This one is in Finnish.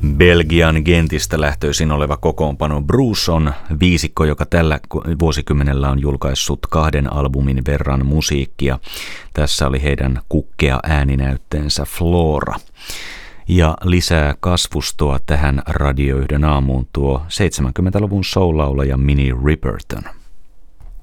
Belgian Gentistä lähtöisin oleva kokoonpano Bruce on viisikko, joka tällä vuosikymmenellä on julkaissut 2 albumin verran musiikkia. Tässä oli heidän kukkea ääninäytteensä Flora. Ja lisää kasvustoa tähän Radio 1 aamuun tuo 70-luvun soul-laulaja Minnie Riperton.